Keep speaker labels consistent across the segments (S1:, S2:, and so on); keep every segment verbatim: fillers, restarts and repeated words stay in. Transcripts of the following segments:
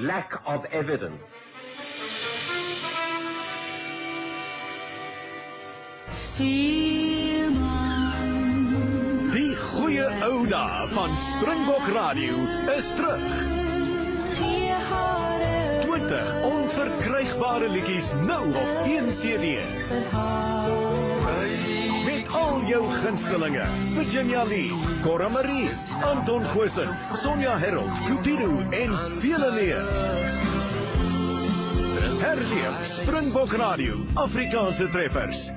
S1: lack of evidence.
S2: Die goeie ou dae van Springbok Radio is terug. twintig onverkrygbare liedjies nou op een C D. Met al jou gunstelinge, Virginia Lee, Cora Marie, Anton Goosen, Sonja Herold, Cupido en vele meer. Herleef Springbok Radio, Afrikaanse treffers.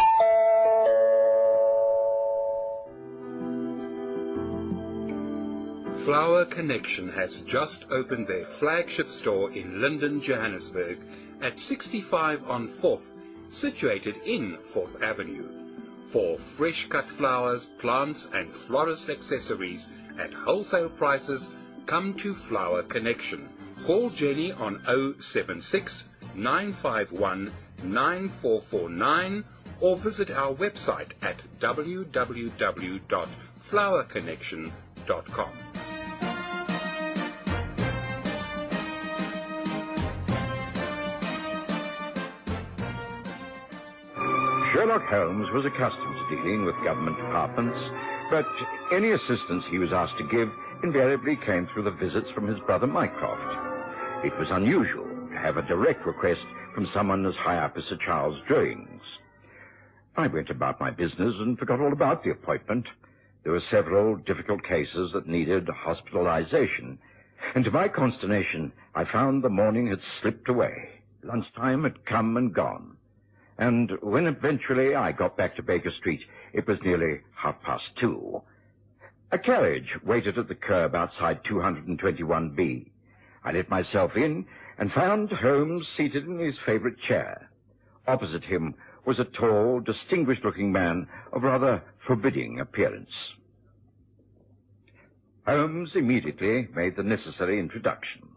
S3: Flower Connection has just opened their flagship store in Linden, Johannesburg at sixty-five on fourth, situated in fourth Avenue. For fresh cut flowers, plants and florist accessories at wholesale prices, come to Flower Connection. Call Jenny on oh seven six, nine five one, nine four four nine or visit our website at w w w dot flower connection dot com.
S4: Sherlock Holmes was accustomed to dealing with government departments, but any assistance he was asked to give invariably came through the visits from his brother Mycroft. It was unusual to have a direct request from someone as high up as Sir Charles Drewings. I went about my business and forgot all about the appointment. There were several difficult cases that needed hospitalization, and to my consternation, I found the morning had slipped away. Lunchtime had come and gone. And when eventually I got back to Baker Street, it was nearly half past two. A carriage waited at the curb outside two twenty-one B. I let myself in and found Holmes seated in his favorite chair. Opposite him was a tall, distinguished-looking man of rather forbidding appearance. Holmes immediately made the necessary introductions.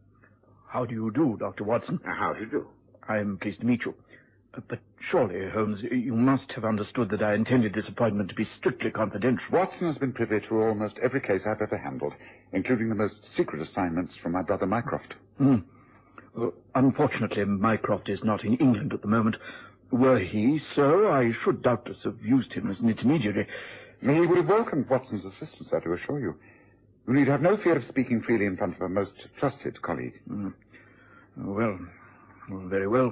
S5: How do you do, Doctor Watson?
S4: How do you do?
S5: I am pleased to meet you. But surely, Holmes, you must have understood that I intended this appointment to be strictly confidential.
S6: Watson has been privy to almost every case I've ever handled, including the most secret assignments from my brother Mycroft.
S5: Hmm. Well, unfortunately, Mycroft is not in England at the moment. Were he so, I should doubtless have used him as an intermediary.
S6: He would have welcomed Watson's assistance, I do assure you. You need have no fear of speaking freely in front of a most trusted colleague.
S5: Mm. Well, well, very well.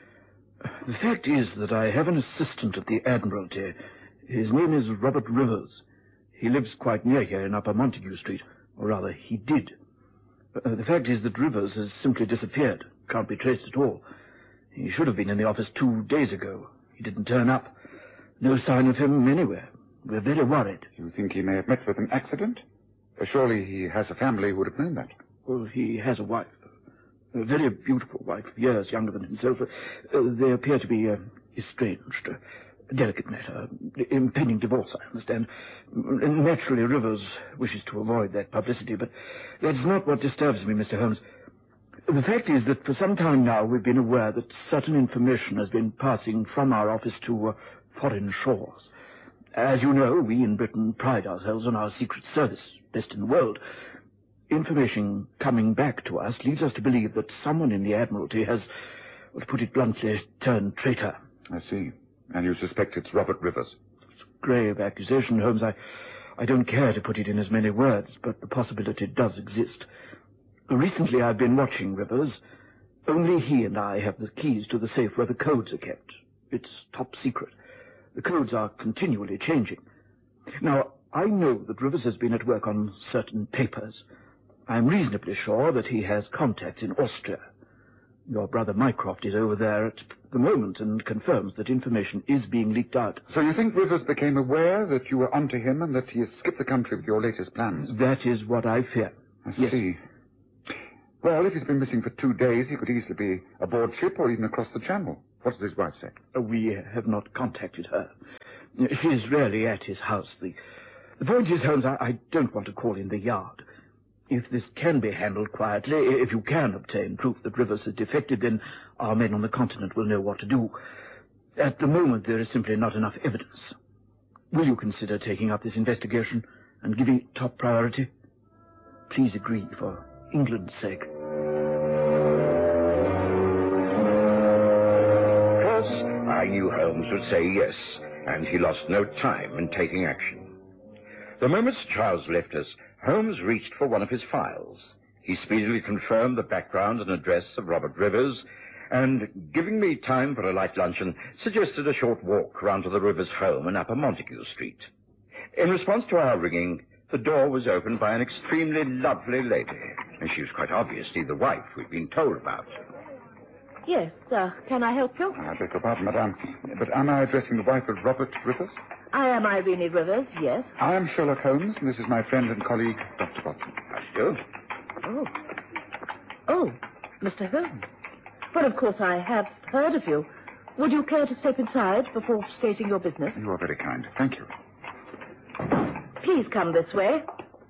S5: The fact is that I have an assistant at the Admiralty. His name is Robert Rivers. He lives quite near here in Upper Montague Street, or rather, he did. Uh, the fact is that Rivers has simply disappeared, can't be traced at all. He should have been in the office two days ago. He didn't turn up. No sign of him anywhere. We're very worried.
S6: You think he may have met with an accident? Uh, surely he has a family who would have known that.
S5: Well, he has a wife. A very beautiful wife, years younger than himself. Uh, they appear to be uh, estranged. A delicate matter. Impending divorce, I understand. Naturally, Rivers wishes to avoid that publicity, but that's not what disturbs me, Mister Holmes. The fact is that for some time now we've been aware that certain information has been passing from our office to uh, foreign shores. As you know, we in Britain pride ourselves on our secret service, best in the world. Information coming back to us leads us to believe that someone in the Admiralty has, well, to put it bluntly, turned traitor.
S6: I see. And you suspect it's Robert Rivers?
S5: It's a grave accusation, Holmes. I, I don't care to put it in as many words, but the possibility does exist. Recently I've been watching Rivers. Only he and I have the keys to the safe where the codes are kept. It's top secret. The codes are continually changing. Now, I know that Rivers has been at work on certain papers. I'm reasonably sure that he has contacts in Austria. Your brother Mycroft is over there at the moment and confirms that information is being leaked out.
S6: So you think Rivers became aware that you were onto him and that he has skipped the country with your latest plans?
S5: That is what I fear.
S6: I
S5: yes.
S6: see. Well, if he's been missing for two days, he could easily be aboard ship or even across the channel. What does his wife say?
S5: We have not contacted her. She is rarely at his house. The, the point is, Holmes, I, I don't want to call in the yard. If this can be handled quietly, if you can obtain proof that Rivers has defected, then our men on the continent will know what to do. At the moment, there is simply not enough evidence. Will you consider taking up this investigation and giving it top priority? Please agree, for England's sake.
S4: Of course, I knew Holmes would say yes, and he lost no time in taking action. The moment Charles left us, Holmes reached for one of his files. He speedily confirmed the background and address of Robert Rivers, and, giving me time for a light luncheon, suggested a short walk round to the Rivers home in Upper Montague Street. In response to our ringing, the door was opened by an extremely lovely lady, and she was quite obviously the wife we'd been told about.
S1: Yes, uh, can I help you?
S6: I beg your pardon, madame, but am I addressing the wife of Robert Rivers?
S1: I am Irene Rivers, yes.
S6: I am Sherlock Holmes, and this is my friend and colleague, Doctor Watson.
S4: How do you do?
S1: Oh. Oh, Mister Holmes. Well, of course, I have heard of you. Would you care to step inside before stating your business?
S6: You are very kind. Thank you.
S1: Please come this way.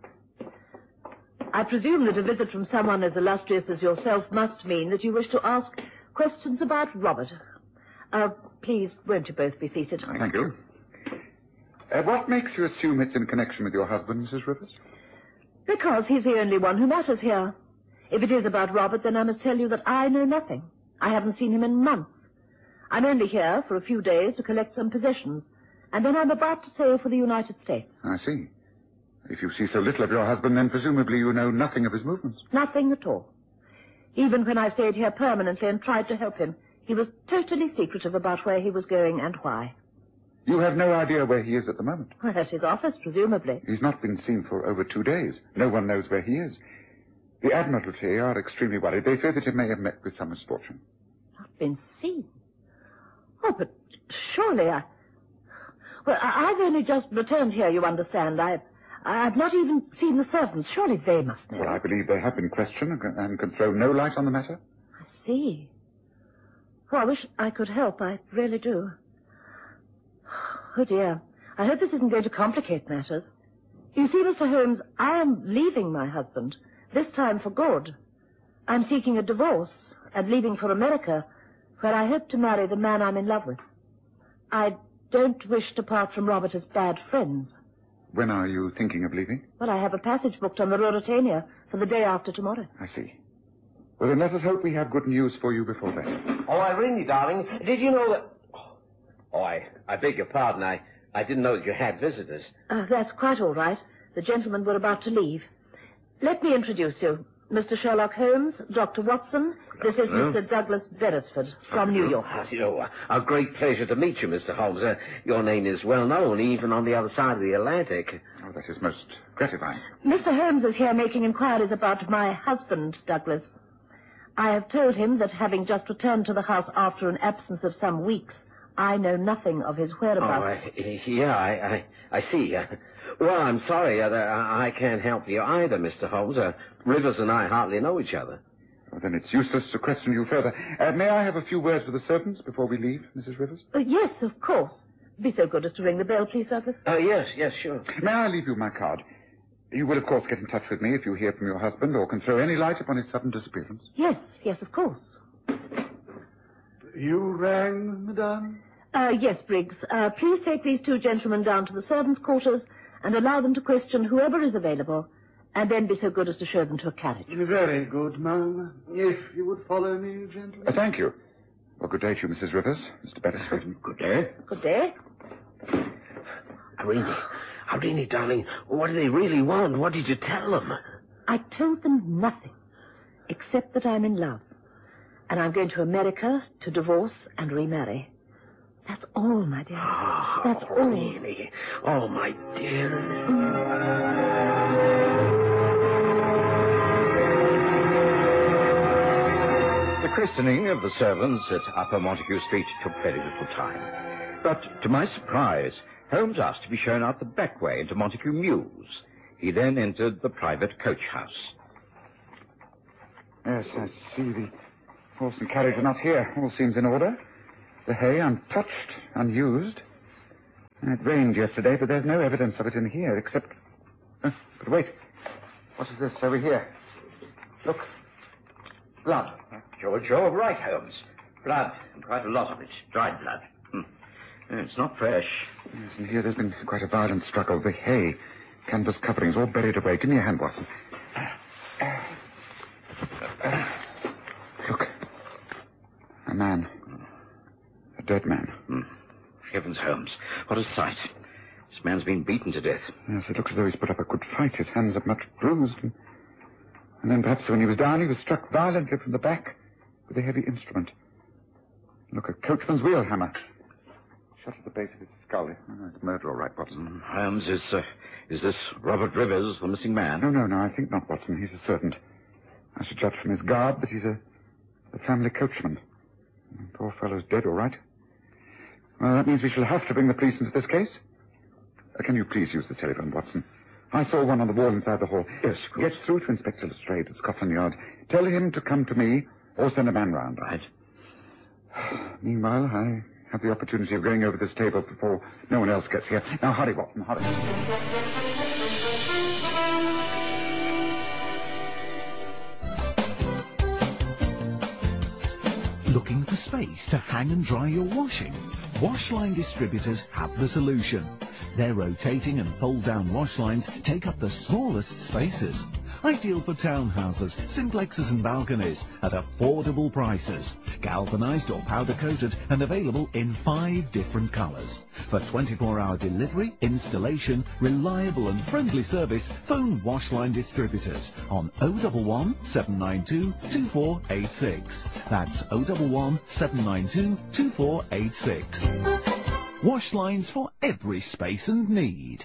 S1: I presume that a visit from someone as illustrious as yourself must mean that you wish to ask questions about Robert. Uh, please, won't you both be seated?
S6: Thank you. Uh, what makes you assume it's in connection with your husband, Missus Rivers?
S1: Because he's the only one who matters here. If it is about Robert, then I must tell you that I know nothing. I haven't seen him in months. I'm only here for a few days to collect some possessions, and then I'm about to sail for the United States.
S6: I see. If you see so little of your husband, then presumably you know nothing of his movements.
S1: Nothing at all. Even when I stayed here permanently and tried to help him, he was totally secretive about where he was going and why.
S6: You have no idea where he is at the moment?
S1: Well, at his office, presumably.
S6: He's not been seen for over two days. No one knows where he is. The Admiralty are extremely worried. They fear that he may have met with some misfortune.
S1: Not been seen? Oh, but surely I... Well, I- I've only just returned here, you understand. I... I've not even seen the servants. Surely they must know.
S6: Well, I believe they have been questioned and can, and can throw no light on the matter.
S1: I see. Oh, I wish I could help. I really do. Oh, dear. I hope this isn't going to complicate matters. You see, Mister Holmes, I am leaving my husband, this time for good. I'm seeking a divorce and leaving for America, where I hope to marry the man I'm in love with. I don't wish to part from Robert as bad friends.
S6: When are you thinking of leaving?
S1: Well, I have a passage booked on the Ruritania for the day after tomorrow.
S6: I see. Well, then let us hope we have good news for you before then.
S7: Oh, Irene, darling, did you know that... Oh, I, I beg your pardon. I, I didn't know that you had visitors.
S1: Uh, that's quite all right. The gentlemen were about to leave. Let me introduce you. Mister Sherlock Holmes, Doctor Watson. This is Mister Douglas Beresford from New York.
S7: Uh, you know, a great pleasure to meet you, Mister Holmes. Uh, your name is well known, even on the other side of the Atlantic.
S6: Oh, that is most gratifying.
S1: Mister Holmes is here making inquiries about my husband, Douglas. I have told him that having just returned to the house after an absence of some weeks, I know nothing of his whereabouts.
S7: Oh, I, yeah, I, I, I see. Uh, well, I'm sorry. Uh, I can't help you either, Mister Holmes. Uh, Rivers and I hardly know each other.
S6: Well, then it's useless to question you further. Uh, may I have a few words with the servants before we leave, Missus Rivers?
S1: Uh, yes, of course. Be so good as to ring the bell, please, Douglas.
S7: Uh, yes, yes, sure.
S6: May I leave you my card? You will, of course, get in touch with me if you hear from your husband or can throw any light upon his sudden disappearance.
S1: Yes, yes, of course.
S8: You rang, madame?
S1: Uh, yes, Briggs. Uh, please take these two gentlemen down to the servants' quarters and allow them to question whoever is available, and then be so good as to show them to a carriage.
S8: Very good, ma'am. If you would follow me, gentlemen.
S6: Uh, thank you. Well, good day to you, Missus Rivers, Mister Beresford.
S7: Good day.
S1: Good day.
S7: Irene, Irene, darling, what do they really want? What did you tell them?
S1: I told them nothing, except that I'm in love, and I'm going to America to divorce and remarry. That's all, my dear.
S7: Oh,
S1: That's all.
S7: Really? Oh, my dear.
S4: The christening of the servants at Upper Montague Street took very little time. But, to my surprise, Holmes asked to be shown out the back way into Montague Mews. He then entered the private coach house.
S6: Yes, I see. The horse and carriage are not here. All seems in order. The hay untouched, unused. It rained yesterday, but there's no evidence of it in here, except... Uh, but wait. What is this over here? Look. Blood.
S4: George, you're right, Holmes. Blood, and quite a lot of it. Dried blood. Hmm. It's not fresh.
S6: Yes, and here there's been quite a violent struggle. The hay, canvas coverings, all buried away. Give me a hand, Watson. A dead man.
S4: Hmm. Heavens, Holmes, what a sight. This man's been beaten to death.
S6: Yes, it looks as though he's put up a good fight. His hands are much bruised. And, and then perhaps when he was down, he was struck violently from the back with a heavy instrument. Look, a coachman's wheel hammer. Shot at the base of his skull. Oh, it's murder, all right, Watson.
S4: Holmes, is, uh, is this Robert Rivers, the missing man?
S6: No, no, no, I think not, Watson. He's a servant. I should judge from his garb that he's a, a family coachman. The poor fellow's dead, all right. Well, that means we shall have to bring the police into this case. Uh, can you please use the telephone, Watson? I saw one on the wall inside the hall.
S4: Yes, of course.
S6: Get through to Inspector Lestrade at Scotland Yard. Tell him to come to me or send a man round.
S4: Right.
S6: Meanwhile, I have the opportunity of going over this table before no one else gets here. Now, hurry, Watson, hurry.
S2: Looking for space to hang and dry your washing? Washline distributors have the solution. Their rotating and fold-down wash lines take up the smallest spaces. Ideal for townhouses, simplexes and balconies at affordable prices. Galvanized or powder-coated and available in five different colors. For twenty-four hour delivery, installation, reliable and friendly service, phone Washline distributors on oh one one, seven nine two, two four eight six. That's oh one one, seven nine two, two four eight six. Wash lines for every space and need.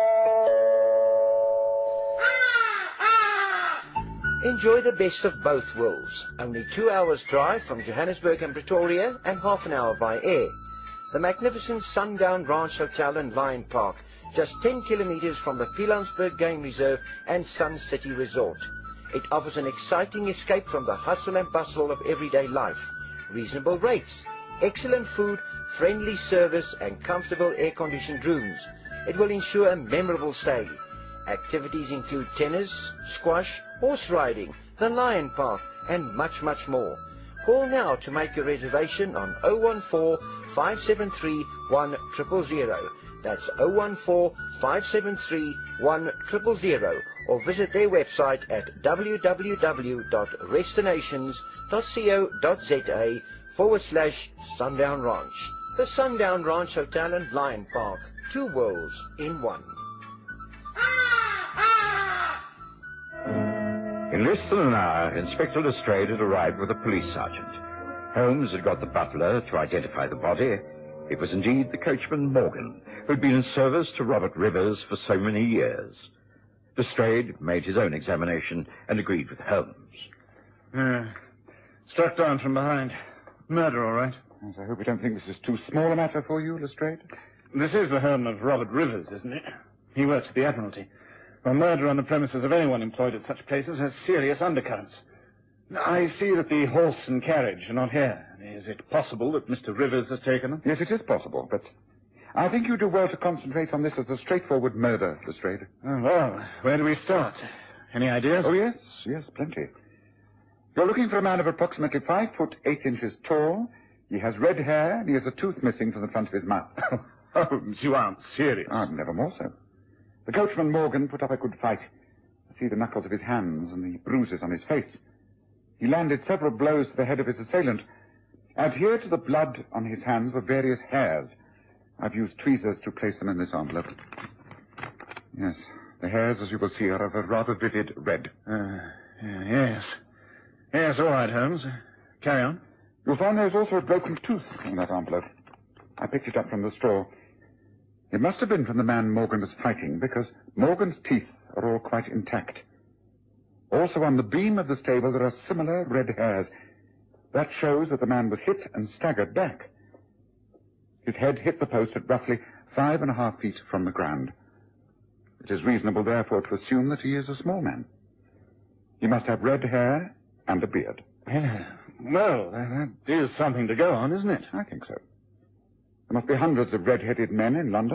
S9: Enjoy the best of both worlds. Only two hours drive from Johannesburg and Pretoria and half an hour by air. The magnificent Sundown Ranch Hotel and Lion Park, just ten kilometers from the Pilanesberg Game Reserve and Sun City Resort. It offers an exciting escape from the hustle and bustle of everyday life. Reasonable rates, excellent food, friendly service and comfortable air-conditioned rooms. It will ensure a memorable stay. Activities include tennis, squash, horse riding, the Lion Park and much, much more. Call now to make your reservation on oh one four, five seven three, one zero zero zero. That's oh one four, five seven three, one zero zero zero or visit their website at w w w dot restinations dot co dot za forward slash Sundown Ranch. The Sundown Ranch Hotel and Lion Park. Two worlds in one.
S4: In less than an hour, Inspector Lestrade had arrived with a police sergeant. Holmes had got the butler to identify the body. It was indeed the coachman Morgan, who had been in service to Robert Rivers for so many years. Lestrade made his own examination and agreed with Holmes.
S5: Uh, struck down from behind. Murder, all right.
S6: Yes, I hope you don't think this is too small a matter for you, Lestrade.
S5: This is the home of Robert Rivers, isn't it? He works at the Admiralty. A murder on the premises of anyone employed at such places has serious undercurrents. I see that the horse and carriage are not here. Is it possible that Mister Rivers has taken them?
S6: Yes, it is possible, but I think you do well to concentrate on this as a straightforward murder, Lestrade.
S5: Oh, well, where do we start? Any ideas?
S6: Oh, yes, yes, plenty. You're looking for a man of approximately five foot eight inches tall. He has red hair, and he has a tooth missing from the front of his mouth.
S5: Holmes, you aren't serious.
S6: Oh, never more so. The coachman Morgan put up a good fight. I see the knuckles of his hands and the bruises on his face. He landed several blows to the head of his assailant. Adhered to the blood on his hands were various hairs. I've used tweezers to place them in this envelope. Yes, the hairs, as you will see, are of a rather vivid red.
S5: Uh, yes. Yes, all right, Holmes. Carry on.
S6: You'll find there's also a broken tooth in that envelope. I picked it up from the straw. It must have been from the man Morgan was fighting, because Morgan's teeth are all quite intact. Also on the beam of the stable there are similar red hairs. That shows that the man was hit and staggered back. His head hit the post at roughly five and a half feet from the ground. It is reasonable, therefore, to assume that he is a small man. He must have red hair and a beard.
S5: Yeah. Well, that is something to go on, isn't it?
S6: I think so. There must be hundreds of red-headed men in London.